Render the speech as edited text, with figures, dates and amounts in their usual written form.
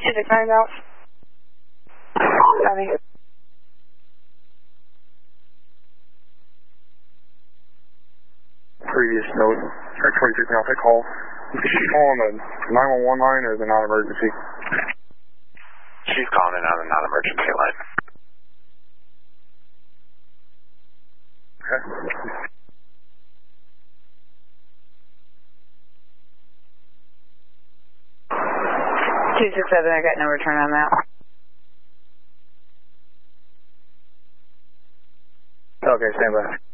269 out. Copy. Previous note, X-26 Alpha call. Is she calling the 911 line or the non-emergency? She's calling in on the non-emergency line. Okay. 267, I got no return on that. Okay, stand by.